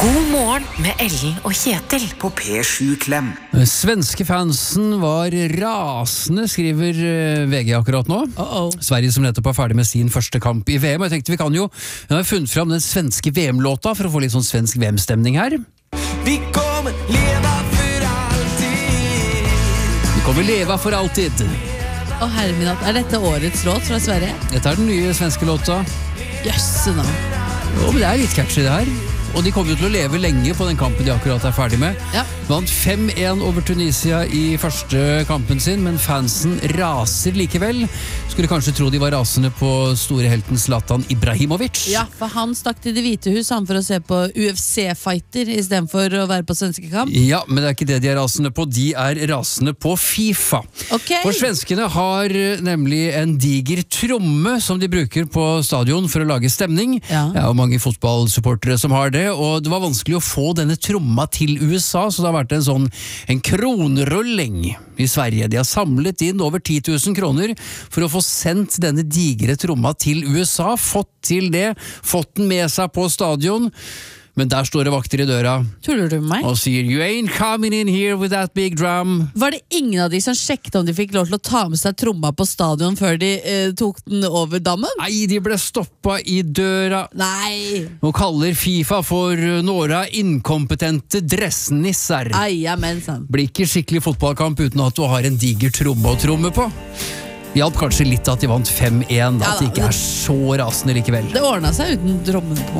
God morgen med Ellen og Kjetil på P7 Klem. Svenske fansen var rasende, skriver VG akkurat nå. Sverige som nettopp er ferdig med sin første kamp i VM. Jeg tenkte vi kan jo funnet fram den svenske VM-låta for å få litt sånn svensk VM-stemning her. Vi kommer leva for alltid. Vi kommer leva for alltid. Herre min, er dette årets låt fra Sverige? Dette er den nye svenske låta. Jøsse nå. Jo, men det er litt catchy det her. Og de kommer jo til å leve lenge på den kampen de akkurat er ferdig med. Ja. Vant 5-1 over Tunisia i første kampen sin, men fansen raser likevel. Skulle kanskje tro de var rasende på store helten Zlatan Ibrahimovic. Ja, for han stakk til Det hvite hus han for å se på UFC-fighter i stedet for å være på svenskekamp. Ja, men det er ikke det de er rasende på. De er rasende på FIFA. Okay. For svenskene har nemlig en diger tromme som de bruker på stadion for å lage stemning. Ja. Det er jo mange fotballsupportere som har det. Og det var vanskelig å få denne tromma til USA, så det har vært en kronrulling i Sverige. De har samlet inn over 10 000 kroner for å få sendt denne digre tromma til USA, fått til det, fått den med seg på stadion. Men der står det vakter i døra Tuller du med meg? og sier "You ain't coming in here with that big drum." Var det ingen av de som sjekket om de fikk lov til å ta med seg tromma på stadion før de tok den over dammen? Nei, de ble stoppa i døra. Nei! Og kaller FIFA for nåra inkompetente dressnisser. Eia, men sant. Blir ikke skikkelig fotballkamp uten at du har en diger tromme å tromme på. Hjalp kanskje litt at de vant 5-1, Ja, at de ikke er så rasende likevel. Det ordnet seg uten trommen på